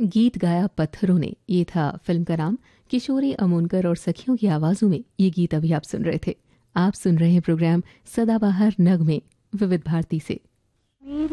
गीत गाया पत्थरों ने, ये था फिल्म का नाम। किशोरी अमोनकर और सखियों की आवाज़ों में ये गीत अभी आप सुन रहे थे। आप सुन रहे हैं प्रोग्राम सदाबहार नगमे विविध भारती से।